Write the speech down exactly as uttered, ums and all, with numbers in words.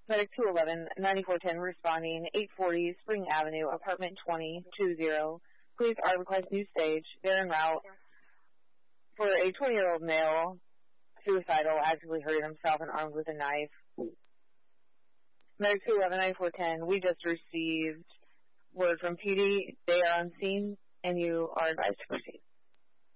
Medic two eleven, ninety-four ten responding, eight forty Spring Avenue, apartment twenty, two zero. Police are request new stage. They're en route for a twenty-year-old male, suicidal, actively hurting himself and armed with a knife. Medic two eleven, ninety-four ten, we just received word from P D. They are on scene, and you are advised to proceed.